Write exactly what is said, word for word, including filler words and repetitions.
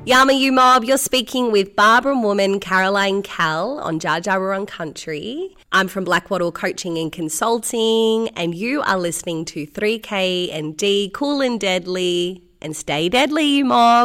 Yama You Mob, you're speaking with Barbara Woman, Caroline Cal on Jar Jar Wurrung Country. I'm from Blackwattle Coaching and Consulting, and you are listening to three K and D, Cool and Deadly, and stay deadly, you mob.